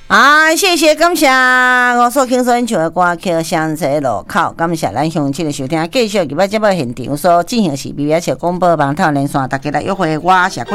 谢谢感谢我所轻松唱的歌曲《香车路口》，感谢咱乡亲的收听，继续入来节目现场所进行是美美笑广播网套连线，大家来约会，我是